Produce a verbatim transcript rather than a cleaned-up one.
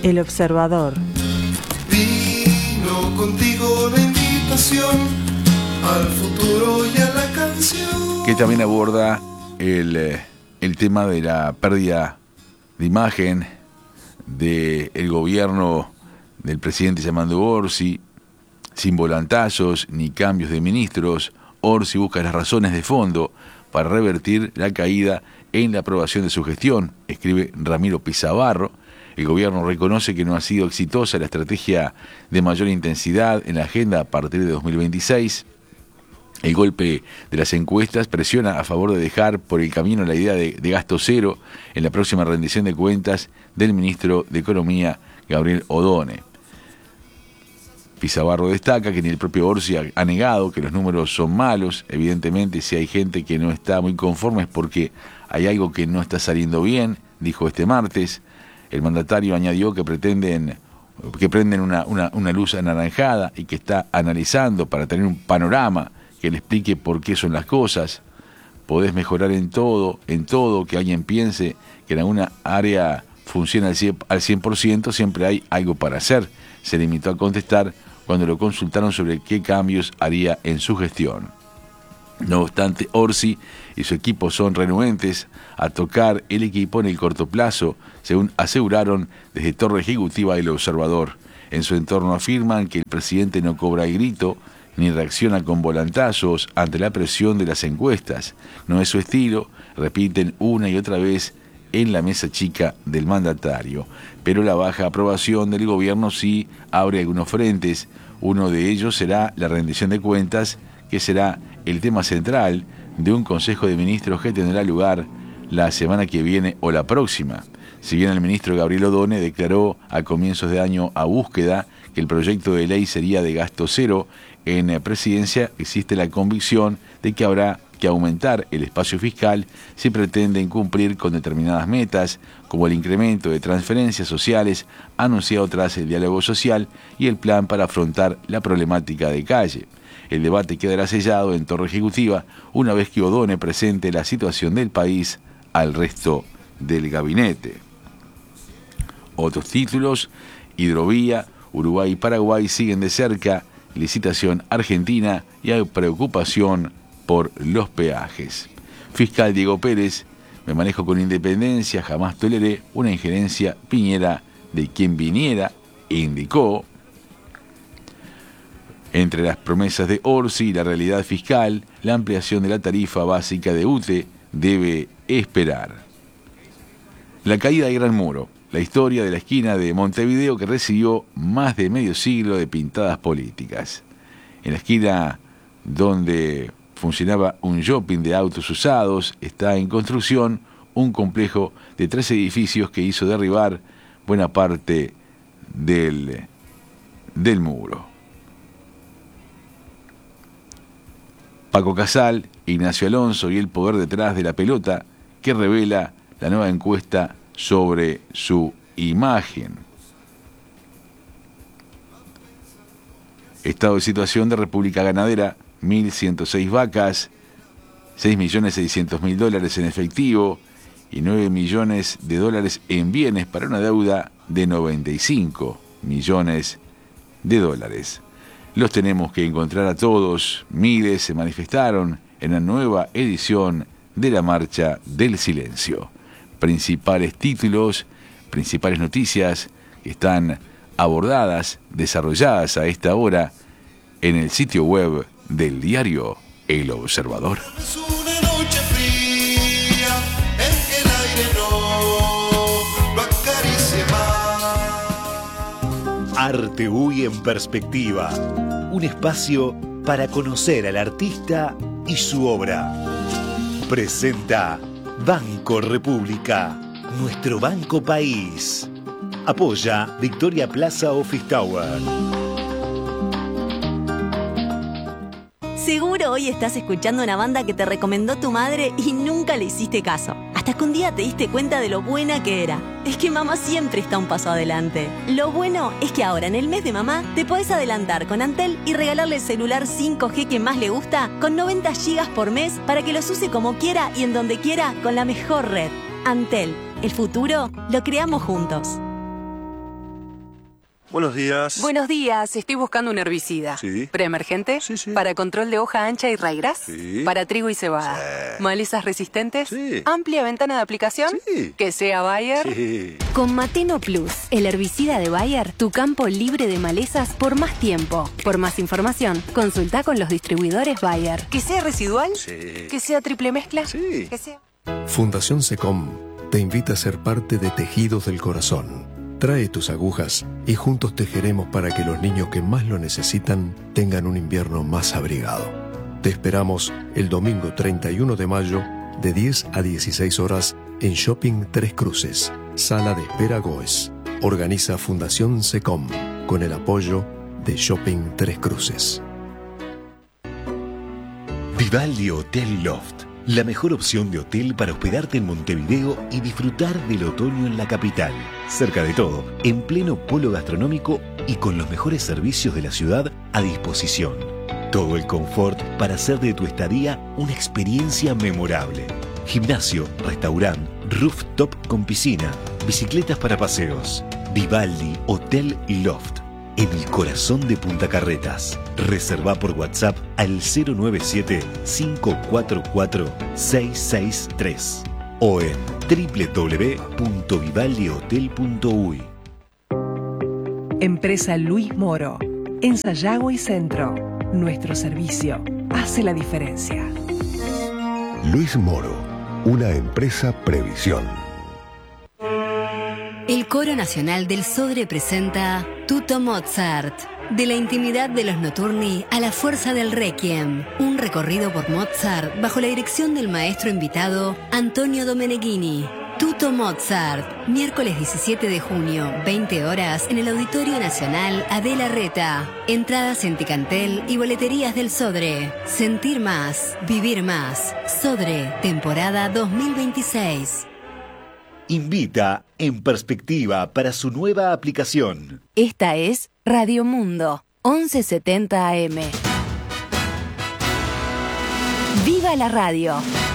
El Observador. Vino contigo la invitación al futuro y a la canción. Que también aborda el, el tema de la pérdida de imagen del gobierno del presidente llamando Orsi, sin volantazos ni cambios de ministros. Orsi busca las razones de fondo para revertir la caída en la aprobación de su gestión, escribe Ramiro Pisabarro. El gobierno reconoce que no ha sido exitosa la estrategia de mayor intensidad en la agenda a partir de dos mil veintiséis. El golpe de las encuestas presiona a favor de dejar por el camino la idea de, de gasto cero en la próxima rendición de cuentas del ministro de Economía, Gabriel Odone. Pisabarro destaca que ni el propio Orsi ha, ha negado que los números son malos. Evidentemente, si hay gente que no está muy conforme es porque hay algo que no está saliendo bien, dijo este martes. El mandatario añadió que pretenden que prenden una, una, una luz anaranjada y que está analizando para tener un panorama que le explique por qué son las cosas. Podés mejorar en todo, en todo, que alguien piense que en alguna área funciona al cien por ciento, siempre hay algo para hacer. Se limitó a contestar cuando lo consultaron sobre qué cambios haría en su gestión. No obstante, Orsi y su equipo son renuentes a tocar el equipo en el corto plazo, según aseguraron desde Torre Ejecutiva del Observador. En su entorno afirman que el presidente no cobra el grito ni reacciona con volantazos ante la presión de las encuestas. No es su estilo, repiten una y otra vez en la mesa chica del mandatario. Pero la baja aprobación del gobierno sí abre algunos frentes. Uno de ellos será la rendición de cuentas, que será el tema central de un Consejo de Ministros que tendrá lugar la semana que viene o la próxima. Si bien el ministro Gabriel Odone declaró a comienzos de año a búsqueda que el proyecto de ley sería de gasto cero, en presidencia existe la convicción de que habrá que aumentar el espacio fiscal si pretenden cumplir con determinadas metas, como el incremento de transferencias sociales anunciado tras el diálogo social y el plan para afrontar la problemática de calle. El debate quedará sellado en Torre Ejecutiva una vez que Odone presente la situación del país al resto del gabinete. Otros títulos: Hidrovía, Uruguay y Paraguay siguen de cerca, licitación argentina y hay preocupación por los peajes. Fiscal Diego Pérez: me manejo con independencia, jamás toleré una injerencia piñera de quien viniera, e indicó. Entre las promesas de Orsi y la realidad fiscal, la ampliación de la tarifa básica de U T E debe esperar. La caída del Gran Muro, la historia de la esquina de Montevideo que recibió más de medio siglo de pintadas políticas. En la esquina donde funcionaba un shopping de autos usados, está en construcción un complejo de tres edificios que hizo derribar buena parte del, del muro. Paco Casal, Ignacio Alonso y el poder detrás de la pelota, que revela la nueva encuesta sobre su imagen. Estado de situación de República Ganadera: mil ciento seis vacas, seis millones seiscientos mil dólares en efectivo y nueve millones de dólares en bienes para una deuda de noventa y cinco millones de dólares. Los tenemos que encontrar a todos. Miles se manifestaron en la nueva edición de la Marcha del Silencio. Principales títulos, principales noticias que están abordadas, desarrolladas a esta hora en el sitio web del diario El Observador. Es una noche fría en que el aire no lo acaricia más. Arte U Y en perspectiva. Un espacio para conocer al artista y su obra. Presenta Banco República, nuestro banco país. Apoya Victoria Plaza Office Tower. Seguro hoy estás escuchando una banda que te recomendó tu madre y nunca le hiciste caso. Hasta que un día te diste cuenta de lo buena que era. Es que mamá siempre está un paso adelante. Lo bueno es que ahora en el mes de mamá te podés adelantar con Antel y regalarle el celular cinco G que más le gusta con noventa gigas por mes para que los use como quiera y en donde quiera con la mejor red. Antel, el futuro lo creamos juntos. Buenos días. Buenos días, estoy buscando un herbicida. Sí. ¿Preemergente? Sí, sí. ¿Para control de hoja ancha y raigras? Sí. ¿Para trigo y cebada? Sí. ¿Malezas resistentes? Sí. ¿Amplia ventana de aplicación? Sí. ¿Que sea Bayer? Sí. Con Mateno Plus, el herbicida de Bayer, tu campo libre de malezas por más tiempo. Por más información, consulta con los distribuidores Bayer. ¿Que sea residual? Sí. ¿Que sea triple mezcla? Sí. ¿Que sea... Fundación SECOM te invita a ser parte de Tejidos del Corazón. Trae tus agujas y juntos tejeremos para que los niños que más lo necesitan tengan un invierno más abrigado. Te esperamos el domingo treinta y uno de mayo de diez a dieciséis horas en Shopping Tres Cruces, Sala de Espera Goes. Organiza Fundación SECOM con el apoyo de Shopping Tres Cruces. Vivaldi Hotel Loft, la mejor opción de hotel para hospedarte en Montevideo y disfrutar del otoño en la capital. Cerca de todo, en pleno polo gastronómico y con los mejores servicios de la ciudad a disposición. Todo el confort para hacer de tu estadía una experiencia memorable. Gimnasio, restaurante, rooftop con piscina, bicicletas para paseos. Vivaldi Hotel Loft, en el corazón de Punta Carretas. Reserva por WhatsApp al cero nueve siete, cinco cuatro cuatro, seis seis tres o en doble u doble u doble u punto vivaldi hotel punto uy. Empresa Luis Moro, en Sayago y Centro. Nuestro servicio hace la diferencia. Luis Moro, una empresa Previsión. El Coro Nacional del Sodre presenta Tutto Mozart. De la intimidad de los notturni a la fuerza del requiem. Un recorrido por Mozart bajo la dirección del maestro invitado Antonio Domeneghini. Tutto Mozart, miércoles diecisiete de junio, veinte horas, en el Auditorio Nacional Adela Reta. Entradas en Ticantel y boleterías del Sodre. Sentir más, vivir más. Sodre, temporada dos mil veintiséis. Invita En Perspectiva para su nueva aplicación. Esta es Radio Mundo, once setenta A M. ¡Viva la radio!